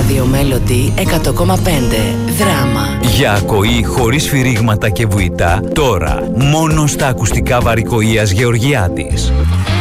Ραδιομέλωδη 100,5. Δράμα. Για ακοή χωρίς σφυρίγματα και βουητά, τώρα μόνο στα ακουστικά Βαρικοΐας Γεωργιάδης.